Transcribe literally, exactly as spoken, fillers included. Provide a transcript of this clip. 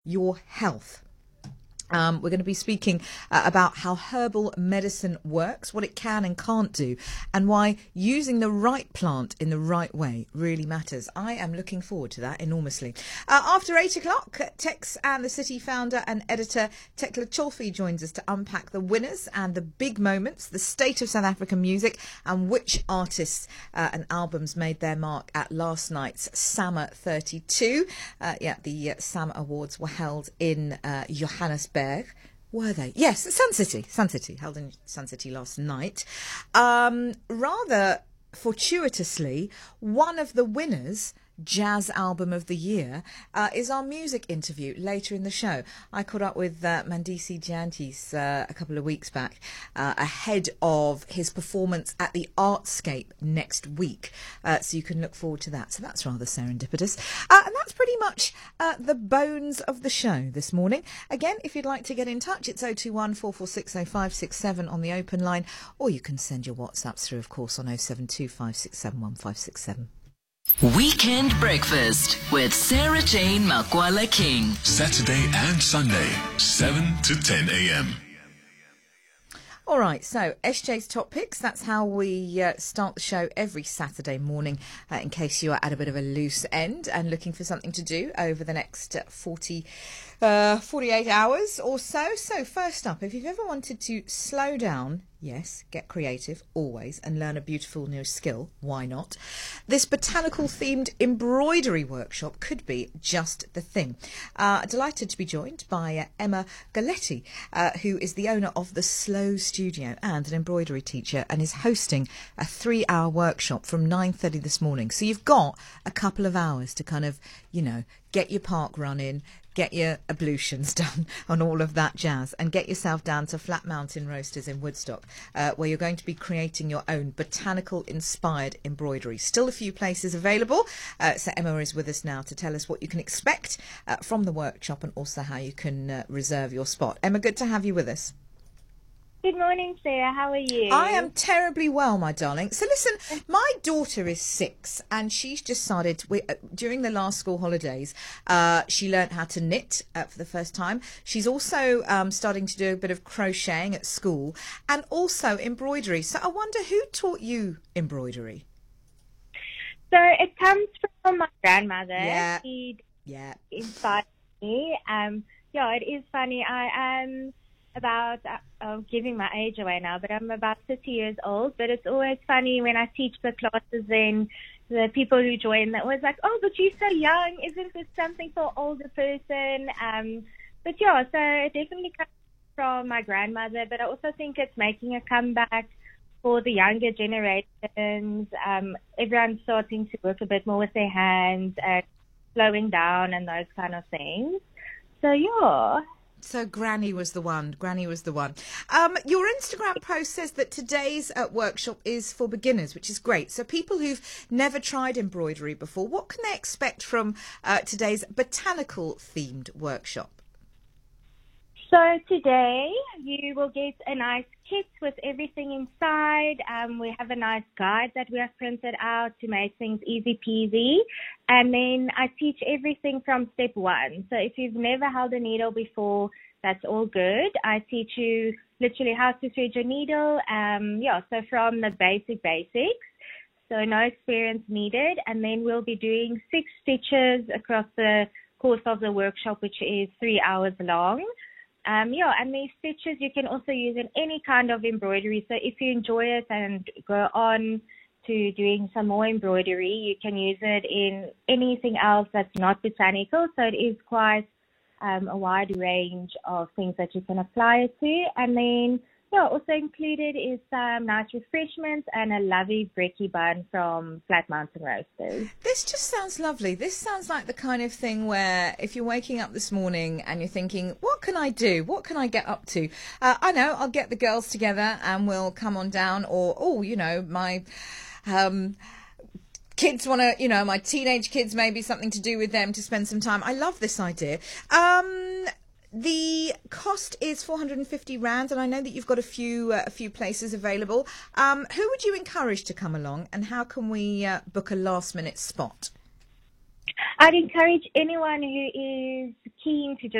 your health. Um, we're going to be speaking uh, about how herbal medicine works, what it can and can't do, and why using the right plant in the right way really matters. I am looking forward to that enormously. Uh, after eight o'clock, Tex and the City founder and editor Tekla Cholfi joins us to unpack the winners and the big moments, the state of South African music, and which artists uh, and albums made their mark at last night's SAMA thirty-two. Uh, yeah, the uh, SAMA Awards were held in uh, Johannesburg. Were they? Yes, Sun City. Sun City, held in Sun City last night. Um, rather fortuitously, one of the winners, Jazz Album of the Year, uh, is our music interview later in the show. I caught up with uh, Mandisi Jantjies uh, a couple of weeks back uh, ahead of his performance at the Artscape next week. Uh, so you can look forward to that. So that's rather serendipitous. Uh, and that's pretty much uh, the bones of the show this morning. Again, if you'd like to get in touch, it's oh two one, four four six, oh five six seven on the open line, or you can send your WhatsApps through, of course, on oh seven two, five six seven, one five six seven. Weekend Breakfast with Sarah Jane Makwala King. Saturday and Sunday, seven to ten a.m. All right, so S J's Top Picks, that's how we uh, start the show every Saturday morning, uh, in case you are at a bit of a loose end and looking for something to do over the next uh, forty, uh, forty-eight hours or so. So first up, if you've ever wanted to slow down, yes, get creative, always, and learn a beautiful new skill, why not? This botanical-themed embroidery workshop could be just the thing. Uh, delighted to be joined by uh, Emma Galetti, uh, who is the owner of The Slow Studio and an embroidery teacher, and is hosting a three-hour workshop from nine thirty this morning. So you've got a couple of hours to kind of, you know, get your park run in, get your ablutions done on all of that jazz, and get yourself down to Flat Mountain Roasters in Woodstock, uh, where you're going to be creating your own botanical-inspired embroidery. Still a few places available, uh, so Emma is with us now to tell us what you can expect uh, from the workshop and also how you can uh, reserve your spot. Emma, good to have you with us. Good morning, Sarah. How are you? I am terribly well, my darling. So listen, my daughter is six and she's just started, we, uh, during the last school holidays, uh, she learnt how to knit uh, for the first time. She's also um, starting to do a bit of crocheting at school and also embroidery. So I wonder, who taught you embroidery? So it comes from my grandmother. Yeah. She yeah. inspired me. Um, yeah, it is funny. I am about, uh, I'm giving my age away now, but I'm about thirty years old. But it's always funny when I teach the classes and the people who join, that was like, oh, but you're so young. Isn't this something for an older person? Um, but yeah, so it definitely comes from my grandmother, but I also think it's making a comeback for the younger generations. Um, everyone's starting to work a bit more with their hands and slowing down and those kind of things. So yeah. So Granny was the one. Granny was the one. Um, your Instagram post says that today's uh, workshop is for beginners, which is great. So people who've never tried embroidery before, what can they expect from uh, today's botanical-themed workshop? So today you will get a nice kit with everything inside. Um, we have a nice guide that we have printed out to make things easy peasy. And then I teach everything from step one. So if you've never held a needle before, that's all good. I teach you literally how to thread your needle. Um, yeah, so from the basic basics. So no experience needed. And then we'll be doing six stitches across the course of the workshop, which is three hours long. Um, yeah, and these stitches you can also use in any kind of embroidery. So if you enjoy it and go on to doing some more embroidery, you can use it in anything else that's not botanical. So it is quite um, a wide range of things that you can apply it to. And then, yeah, also included is some nice refreshments and a lovely brekkie bun from Flat Mountain Roasters. This just sounds lovely. This sounds like the kind of thing where if you're waking up this morning and you're thinking, what can I do? What can I get up to? Uh, I know, I'll get the girls together and we'll come on down. Or, oh, you know, my um, kids want to, you know, my teenage kids, maybe something to do with them to spend some time. I love this idea. Um... The cost is four hundred fifty rand, and I know that you've got a few uh, a few places available. Um, who would you encourage to come along, and how can we uh, book a last minute spot? I'd encourage anyone who is keen to just